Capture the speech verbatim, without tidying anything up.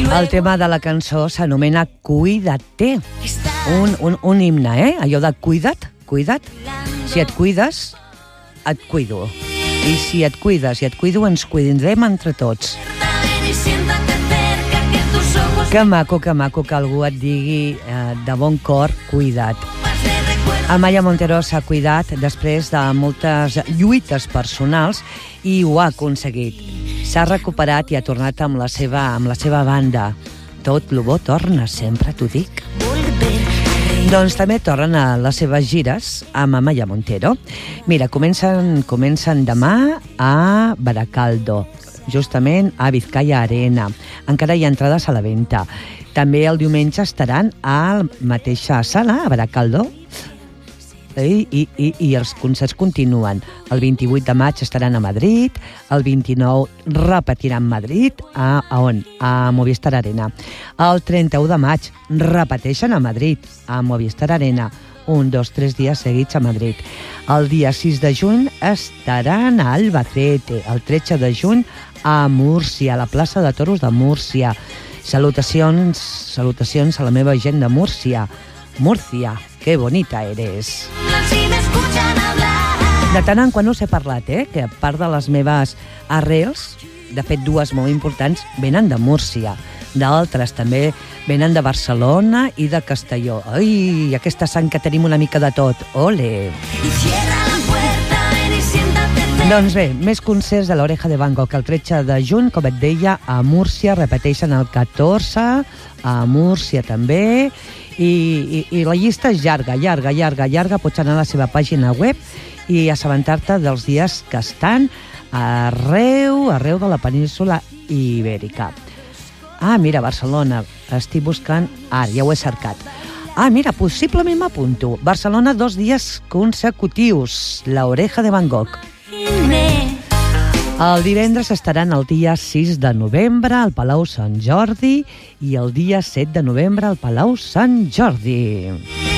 El tema de la cançó s'anomena Cuídate. Un, un, un himne, eh? Allò de cuida't, cuida't. Si et cuides, et cuido. I si et cuides i et cuido, ens cuidem entre tots. Que maco, que maco que algú et digui eh, de bon cor, cuida't. Amaya Montero s'ha cuidat després de moltes lluites personals i ho ha aconseguit. S'ha recuperat i ha tornat amb la seva, amb la seva banda. Tot lo bo torna sempre, t'ho dic. Doncs també tornen a les seves gires amb Amaya Montero. Mira, comencen, comencen demà a Baracaldo, justament a Vizcaya Arena. Encara hi ha entrades a la venda. També el diumenge estaran a la mateixa sala, a Baracaldo, i, i, i, i els concerts continuen. El vint-i-vuit de maig estaran a Madrid, el vint-i-nou repetiran a Madrid, a, a on? A Movistar Arena. El trenta-u de maig repeteixen a Madrid, a Movistar Arena. Un, dos, tres dies seguits a Madrid. El dia sis de juny estaran a Albacete, el tretze de juny a Múrcia, a la plaça de Toros de Múrcia. Salutacions, salutacions a la meva gent de Múrcia. Múrcia, que bonita eres. De tant en quan us he parlat, eh? Que a part de les meves arrels, de fet dues molt importants, venen de Múrcia. D'altres també venen de Barcelona i de Castelló. Ai, aquesta sang que tenim una mica de tot. Ole! Doncs bé, més concerts de l'Oreja de Van Gogh. El tretze de juny, com et deia, a Múrcia, repeteixen el catorze, a Múrcia també, i, i, i la llista és llarga, llarga, llarga, llarga. Pots anar a la seva pàgina web i assabentar-te dels dies que estan arreu, arreu de la península Ibèrica. Ah, mira, Barcelona, estic buscant... Ara, ja ho he cercat. Ah, mira, possiblement m'apunto. Barcelona, dos dies consecutius. La Oreja de Van Gogh. El divendres estaran el dia sis de novembre al Palau Sant Jordi i el dia set de novembre al Palau Sant Jordi.